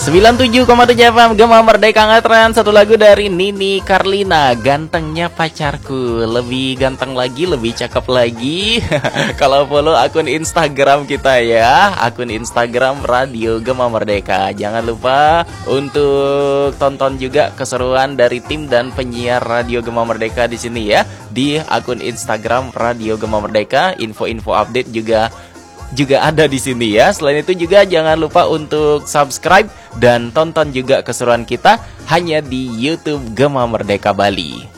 97,7 FM Gema Merdeka ngetren. Satu lagu dari Nini Carlina, Gantengnya Pacarku. Lebih ganteng lagi, lebih cakep lagi. Kalau follow akun Instagram kita ya, akun Instagram Radio Gema Merdeka. Jangan lupa untuk tonton juga keseruan dari tim dan penyiar Radio Gema Merdeka di sini ya, di akun Instagram Radio Gema Merdeka. Info-info update juga ada di sini ya. Selain itu juga jangan lupa untuk subscribe dan tonton juga keseruan kita hanya di YouTube Gema Merdeka Bali.